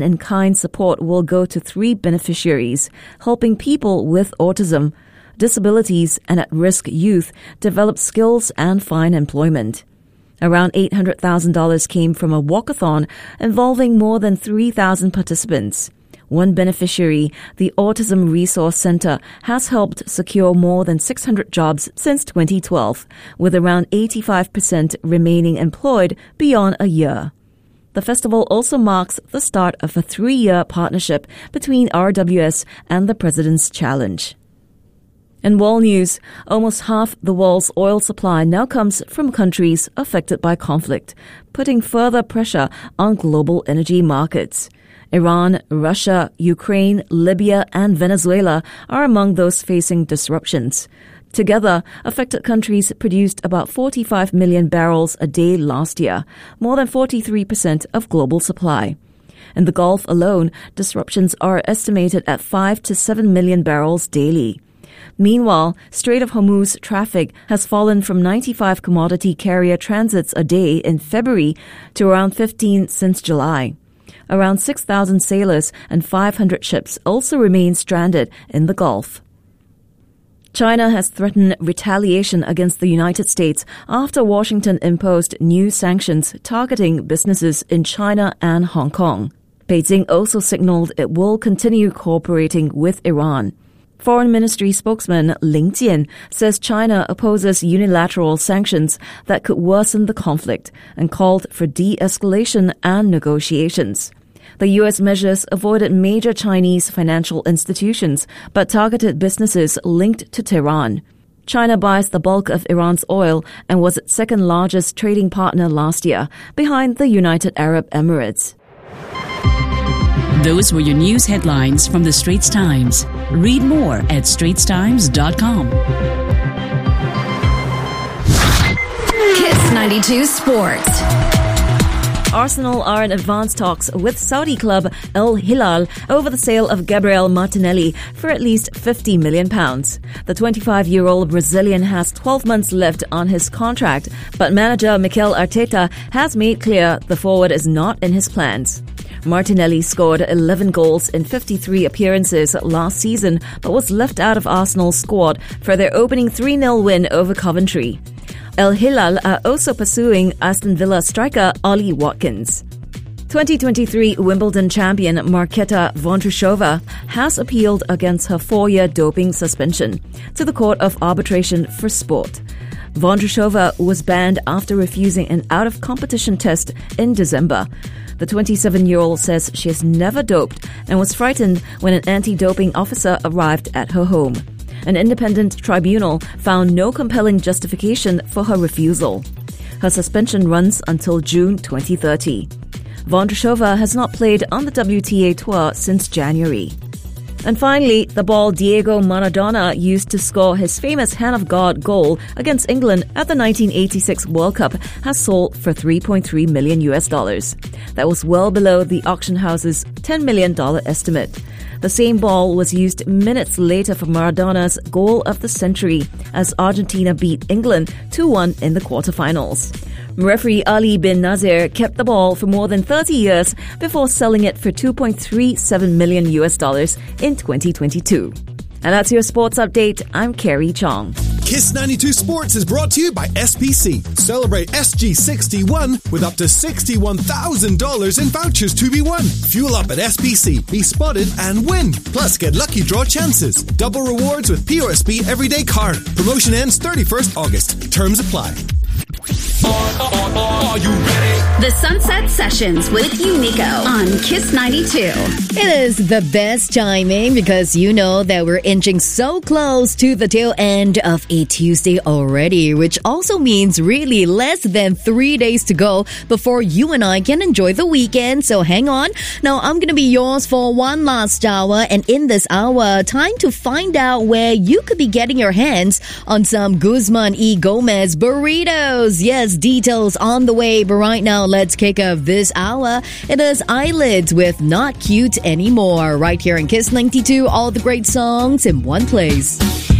in-kind support will go to 3 beneficiaries, helping people with autism, disabilities, and at-risk youth develop skills and find employment. Around $800,000 came from a walkathon involving more than 3,000 participants. One beneficiary, the Autism Resource Center, has helped secure more than 600 jobs since 2012, with around 85% remaining employed beyond a year. The festival also marks the start of a 3-year partnership between RWS and the President's Challenge. In world news, almost half the world's oil supply now comes from countries affected by conflict, putting further pressure on global energy markets. Iran, Russia, Ukraine, Libya, and Venezuela are among those facing disruptions. Together, affected countries produced about 45 million barrels a day last year, more than 43% of global supply. In the Gulf alone, disruptions are estimated at 5 to 7 million barrels daily. Meanwhile, Strait of Hormuz traffic has fallen from 95 commodity carrier transits a day in February to around 15 since July. Around 6,000 sailors and 500 ships also remain stranded in the Gulf. China has threatened retaliation against the United States after Washington imposed new sanctions targeting businesses in China and Hong Kong. Beijing also signaled it will continue cooperating with Iran. Foreign Ministry spokesman Ling Jian says China opposes unilateral sanctions that could worsen the conflict and called for de-escalation and negotiations. The U.S. measures avoided major Chinese financial institutions but targeted businesses linked to Tehran. China buys the bulk of Iran's oil and was its second largest trading partner last year, behind the United Arab Emirates. Those were your news headlines from the Straits Times. Read more at straitstimes.com. Kiss 92 Sports. Arsenal are in advanced talks with Saudi club Al Hilal over the sale of Gabriel Martinelli for at least £50 million. The 25-year-old Brazilian has 12 months left on his contract, but manager Mikel Arteta has made clear the forward is not in his plans. Martinelli scored 11 goals in 53 appearances last season, but was left out of Arsenal's squad for their opening 3-0 win over Coventry. Al Hilal are also pursuing Aston Villa striker Ollie Watkins. 2023 Wimbledon champion Marketa Vondrousova has appealed against her 4-year doping suspension to the Court of Arbitration for Sport. Vondrousova was banned after refusing an out-of-competition test in December. The 27-year-old says she has never doped and was frightened when an anti-doping officer arrived at her home. An independent tribunal found no compelling justification for her refusal. Her suspension runs until June 2030. Vondrousova has not played on the WTA Tour since January. And finally, the ball Diego Maradona used to score his famous Hand of God goal against England at the 1986 World Cup has sold for $3.3 million. That was well below the auction house's $10 million estimate. The same ball was used minutes later for Maradona's goal of the century as Argentina beat England 2-1 in the quarterfinals. Referee Ali bin Nazir kept the ball for more than 30 years before selling it for $2.37 million in 2022. And that's your sports update. I'm Carrie Chong. Kiss 92 Sports is brought to you by SPC. Celebrate SG61 with up to $61,000 in vouchers to be won. Fuel up at SPC, be spotted and win. Plus, get lucky draw chances. Double rewards with POSB Everyday Card. Promotion ends 31st August. Terms apply. Are you ready? The Sunset Sessions with Unico on Kiss 92. It is the best timing because you know that we're inching so close to the tail end of a Tuesday already, which also means really less than 3 days to go before you and I can enjoy the weekend. So hang on. Now, I'm going to be yours for one last hour, and in this hour, time to find out where you could be getting your hands on some Guzman y Gomez burritos. Yes, details on the way, but right now, let's kick off this hour. It is Eyelids with Not Cute Anymore. Right here in Kiss 92, all the great songs in one place.